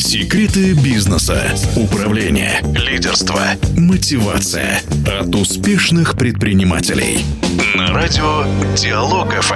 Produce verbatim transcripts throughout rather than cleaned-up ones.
Секреты бизнеса, управления, лидерства, мотивация от успешных предпринимателей. На радио Диалог эф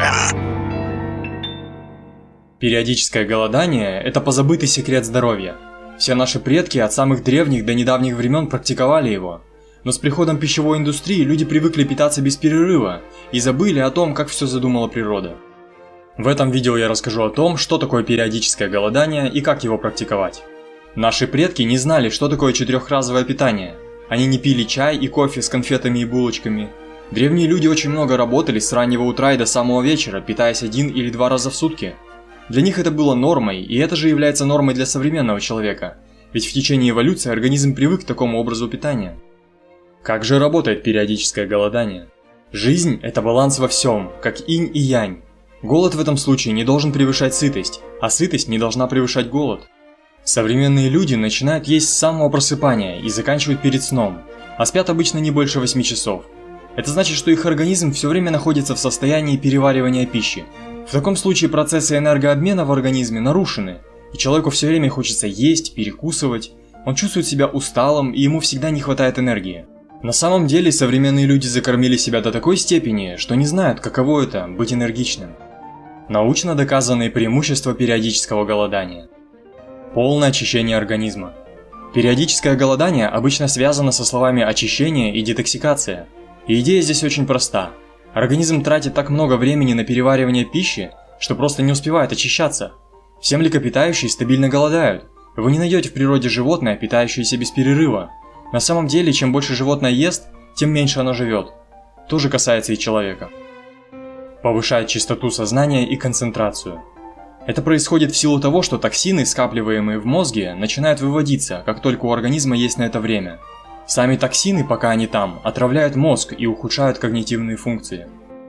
эм. Периодическое голодание – это позабытый секрет здоровья. Все наши предки от самых древних до недавних времен практиковали его. Но с приходом пищевой индустрии люди привыкли питаться без перерыва и забыли о том, как все задумала природа. В этом видео я расскажу о том, что такое периодическое голодание и как его практиковать. Наши предки не знали, что такое четырехразовое питание. Они не пили чай и кофе с конфетами и булочками. Древние люди очень много работали с раннего утра и до самого вечера, питаясь один или два раза в сутки. Для них это было нормой, и это же является нормой для современного человека. Ведь в течение эволюции организм привык к такому образу питания. Как же работает периодическое голодание? Жизнь – это баланс во всем, как инь и янь. Голод в этом случае не должен превышать сытость, а сытость не должна превышать голод. Современные люди начинают есть с самого просыпания и заканчивают перед сном, а спят обычно не больше восьми часов. Это значит, что их организм все время находится в состоянии переваривания пищи. В таком случае процессы энергообмена в организме нарушены, и человеку все время хочется есть, перекусывать, он чувствует себя усталым и ему всегда не хватает энергии. На самом деле современные люди закормили себя до такой степени, что не знают, каково это – быть энергичным. Научно доказанные преимущества периодического голодания. Полное очищение организма. Периодическое голодание обычно связано со словами очищение и детоксикация. И идея здесь очень проста. Организм тратит так много времени на переваривание пищи, что просто не успевает очищаться. Все млекопитающие стабильно голодают. Вы не найдете в природе животное, питающееся без перерыва. На самом деле, чем больше животное ест, тем меньше оно живет. То же касается и человека. Повышает частоту сознания и концентрацию. Это происходит в силу того, что токсины, скапливаемые в мозге, начинают выводиться, как только у организма есть на это время. Сами токсины, пока они там, отравляют мозг и ухудшают когнитивные функции.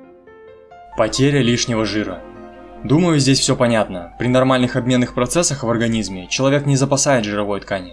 Потеря лишнего жира. Думаю, здесь все понятно. При нормальных обменных процессах в организме человек не запасает жировой ткани.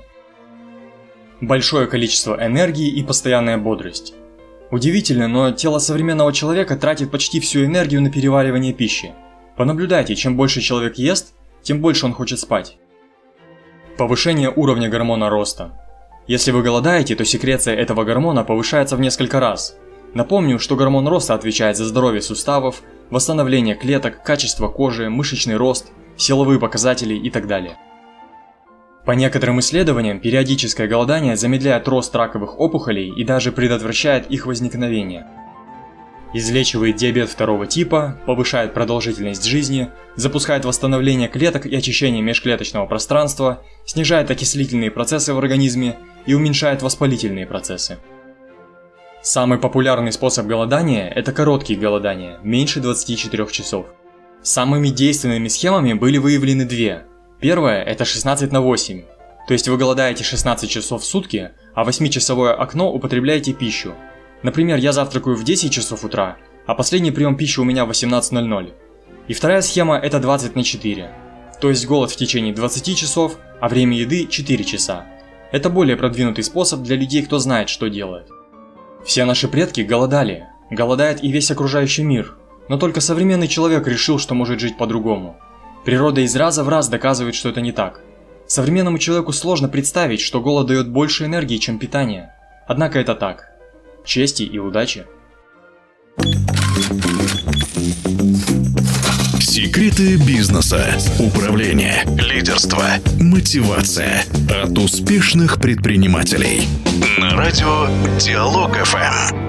Большое количество энергии и постоянная бодрость. Удивительно, но тело современного человека тратит почти всю энергию на переваривание пищи. Понаблюдайте, чем больше человек ест, тем больше он хочет спать. Повышение уровня гормона роста. Если вы голодаете, то секреция этого гормона повышается в несколько раз. Напомню, что гормон роста отвечает за здоровье суставов, восстановление клеток, качество кожи, мышечный рост, силовые показатели и так далее. По некоторым исследованиям, периодическое голодание замедляет рост раковых опухолей и даже предотвращает их возникновение. Излечивает диабет второго типа, повышает продолжительность жизни, запускает восстановление клеток и очищение межклеточного пространства, снижает окислительные процессы в организме и уменьшает воспалительные процессы. Самый популярный способ голодания – это короткие голодания, меньше двадцати четырёх часов. Самыми действенными схемами были выявлены две. Первое – это шестнадцать на восемь, то есть вы голодаете шестнадцать часов в сутки, а восьмичасовое окно употребляете пищу. Например, я завтракаю в десять часов утра, а последний прием пищи у меня в восемнадцать ноль ноль. И вторая схема – это двадцать на четыре, то есть голод в течение двадцати часов, а время еды – четыре часа. Это более продвинутый способ для людей, кто знает, что делает. Все наши предки голодали, голодает и весь окружающий мир, но только современный человек решил, что может жить по-другому. Природа из раза в раз доказывает, что это не так. Современному человеку сложно представить, что голод дает больше энергии, чем питание. Однако это так. Чести и удачи. Секреты бизнеса, управления, лидерства, мотивация от успешных предпринимателей. На радио Диалог эф эм.